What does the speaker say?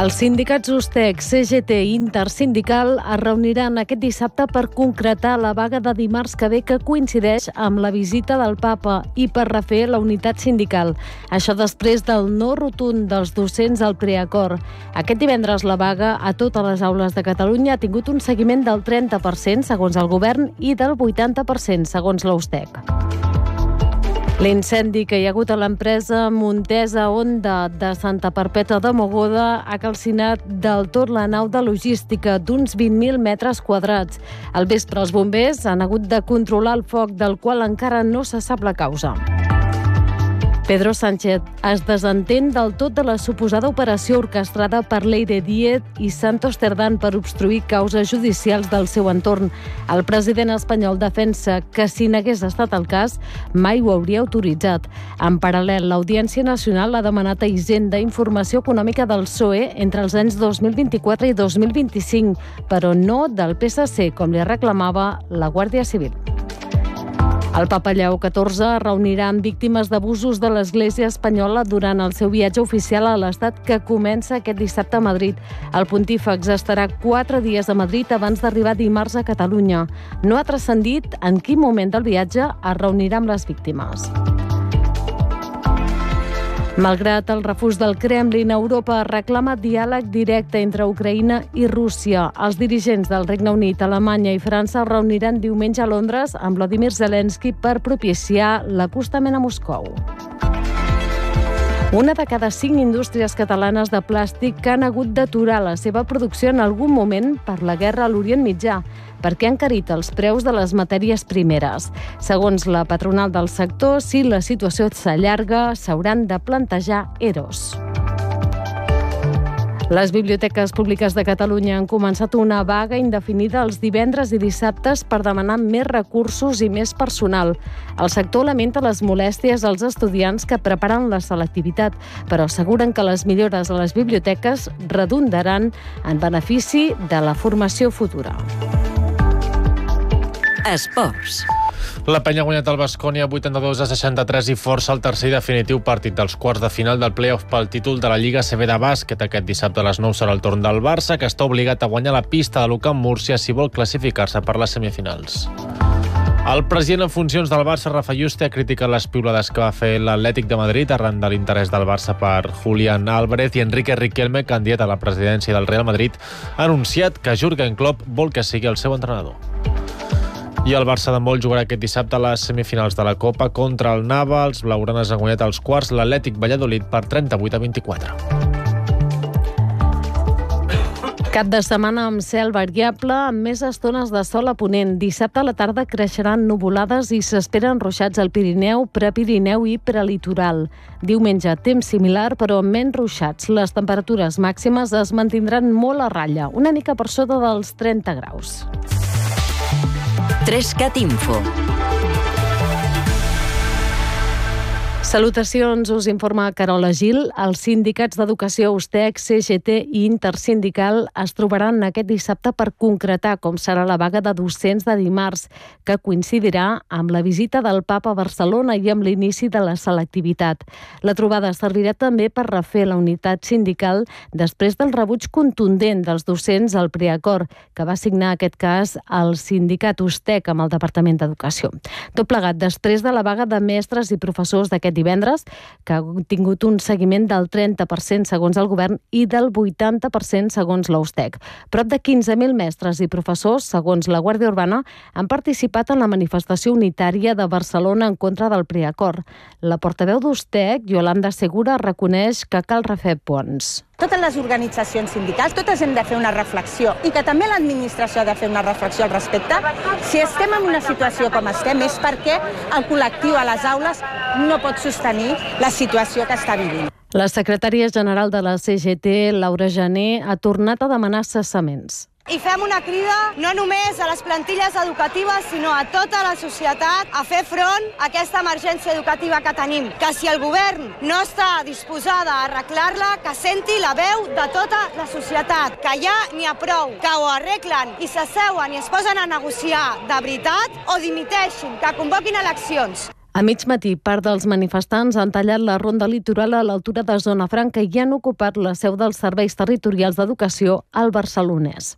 Els sindicats USTEC, CGT i Intersindical es reuniran aquest dissabte per concretar la vaga de dimarts que ve, que coincideix amb la visita del papa, i per refer la unitat sindical. Això després del no rotund dels docents al preacord. Aquest divendres la vaga a totes les aules de Catalunya ha tingut un seguiment del 30%, segons el govern, i del 80%, segons la USTEC. L'incendi que hi ha hagut a l'empresa Montesa Honda de Santa Perpètua de Mogoda ha calcinat del tot la nau de logística d'uns 20.000 metres quadrats. Al vespre, els bombers han hagut de controlar el foc, del qual encara no se sap la causa. Pedro Sánchez es desentén del tot de la suposada operació orquestrada per Leire Díez i Santos Cerdán per obstruir causes judicials del seu entorn. El president espanyol defensa que, si n'hagués estat el cas, mai ho hauria autoritzat. En paral·lel, l'Audiència Nacional ha demanat a Hisenda informació econòmica del PSOE entre els anys 2024 i 2025, però no del PSC, com li reclamava la Guàrdia Civil. El papa Lleó XIV es reunirà amb víctimes d'abusos de l'Església espanyola durant el seu viatge oficial a l'Estat, que comença aquest dissabte a Madrid. El pontífex estarà 4 dies a Madrid abans d'arribar dimarts a Catalunya. No ha transcendit en quin moment del viatge es reunirà amb les víctimes. Malgrat el refús del Kremlin, Europa reclama diàleg directe entre Ucraïna i Rússia. Els dirigents del Regne Unit, Alemanya i França es reuniran diumenge a Londres amb Volodymyr Zelensky per propiciar l'acostament a Moscou. Una de cada 5 indústries catalanes de plàstic que han hagut d'aturar la seva producció en algun moment per la guerra a l'Orient Mitjà, perquè han encarit els preus de les matèries primeres. Segons la patronal del sector, si la situació s'allarga, s'hauran de plantejar EROs. Les biblioteques públiques de Catalunya han començat una vaga indefinida els divendres i dissabtes per demanar més recursos i més personal. El sector lamenta les molèsties als estudiants que preparen la selectivitat, però asseguren que les millores a les biblioteques redundaran en benefici de la formació futura. Esports. La Penya ha guanyat el Baskonia 82-63 i força el tercer i definitiu partit dels quarts de final del play-off pel títol de la Lliga CB de bàsquet. Aquest dissabte a les 9 serà el torn del Barça, que està obligat a guanyar la pista de l'U-Camp Múrcia si vol classificar-se per les semifinals. El president en funcions del Barça, Rafa Yuste, ha criticat les piulades que va fer l'Atlètic de Madrid arran de l'interès del Barça per Julián Álvarez, i Enrique Riquelme, candidat a la presidència del Real Madrid, ha anunciat que Jürgen Klopp vol que sigui el seu entrenador. I el Barça d'handbol jugarà aquest dissabte a les semifinals de la Copa contra el Nava. Els blaugranes han guanyat els quarts l'Atlètic Valladolid per 38-24. Cap de setmana amb cel variable, amb més estones de sol a ponent. Dissabte a la tarda creixeran nuvolades i s'esperen ruixats al Pirineu, Prepirineu i Prelitoral. Diumenge, temps similar, però amb menys ruixats. Les temperatures màximes es mantindran molt a ratlla, una mica per sota dels 30 graus. 3CAT Info. Salutacions, us informa Carola Gil. Els sindicats d'educació USTEC, CGT i Intersindical es trobaran aquest dissabte per concretar com serà la vaga de docents de dimarts, que coincidirà amb la visita del papa a Barcelona i amb l'inici de la selectivitat. La trobada servirà també per refer la unitat sindical després del rebuig contundent dels docents al preacord, que va signar aquest cas el sindicat USTEC amb el Departament d'Educació. Tot plegat després de la vaga de mestres i professors d'aquest divendres, que ha tingut un seguiment del 30% segons el govern i del 80% segons l'USTEC. Prop de 15.000 mestres i professors, segons la Guàrdia Urbana, han participat en la manifestació unitària de Barcelona en contra del preacord. La portaveu d'USTEC, Yolanda Segura, reconeix que cal refer ponts. Totes les organitzacions sindicals, totes hem de fer una reflexió, i que també l'administració ha de fer una reflexió al respecte. Si estem en una situació com estem és perquè el col·lectiu a les aules no pot sostenir la situació que està vivint. La secretària general de la CGT, Laura Jané, ha tornat a demanar cessaments. I fem una crida no només a les plantilles educatives, sinó a tota la societat a fer front a aquesta emergència educativa que tenim. Que si el govern no està disposada a arreglar-la, que senti la veu de tota la societat, que ja n'hi ha prou, que ho arreglen i s'asseuen i es posen a negociar de veritat o dimiteixin, que convoquin eleccions. A mig matí, part dels manifestants han tallat la ronda litoral a l'altura de Zona Franca i han ocupat la seu dels serveis territorials d'educació al Barcelonès.